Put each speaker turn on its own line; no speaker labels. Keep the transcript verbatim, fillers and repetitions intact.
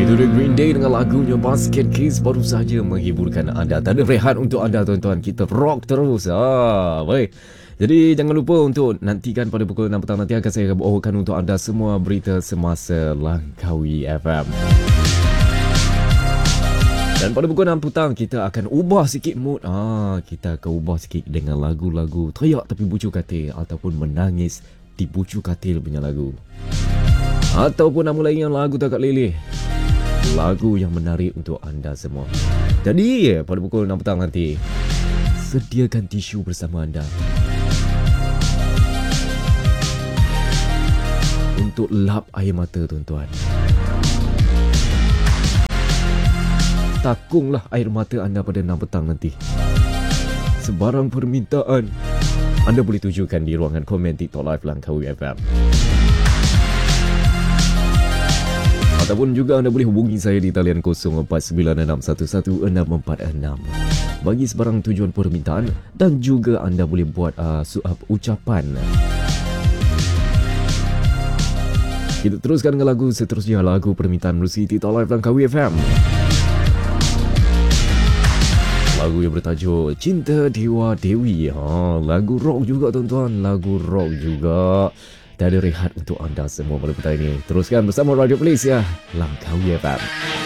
Itu The Green Day dengan lagunya Basket Case baru saja menghiburkan anda. Tak ada rehat untuk anda tuan-tuan. Kita rock terus. Ah, baik. Jadi jangan lupa untuk nantikan pada pukul enam petang nanti akan saya bawakan untuk anda semua berita semasa Langkawi F M. Dan pada pukul enam petang kita akan ubah sikit mood. Ah, kita akan ubah sikit dengan lagu-lagu teriak tapi bucu katil ataupun menangis di bucu katil punya lagu. Ataupun nama lain yang lagu tak kat leleh. Lagu yang menarik untuk anda semua. Jadi pada pukul enam petang nanti sediakan tisu bersama anda untuk lap air mata tuan-tuan. Takunglah air mata anda pada enam petang nanti. Sebarang permintaan anda boleh tujukan di ruangan komen TikTok Live Langkawi F M. Ataupun juga anda boleh hubungi saya di talian kosong empat sembilan enam satu satu enam empat enam bagi sebarang tujuan permintaan, dan juga anda boleh buat uh, suap ucapan. Kita teruskan dengan lagu seterusnya, lagu permintaan melalui TikTok Live Langkawi F M. Lagu yang bertajuk Cinta Dewa Dewi. Ha, lagu rock juga tuan-tuan, lagu rock juga. Tak ada rehat untuk anda semua pada petang ini. Teruskan bersama Radio Malaysia Langkawi F M.